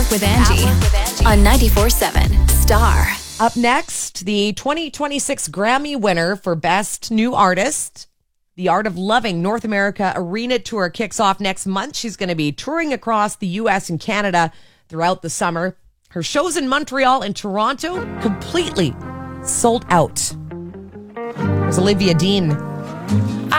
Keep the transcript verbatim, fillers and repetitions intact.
Work with Angie on ninety-four seven Star. Up next, the twenty twenty-six Grammy winner for Best New Artist. The Art of Loving North America Arena Tour kicks off next month. She's going to be touring across the U S and Canada throughout the summer. Her shows in Montreal and Toronto completely sold out. There's Olivia Dean.